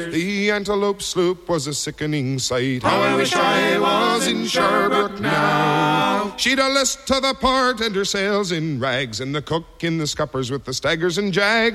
The Antelope sloop was a sickening sight. How I wish I was in Sherbrooke now. She'd a list to the port and her sails in rags, and the cook in the scuppers with the staggers and jags.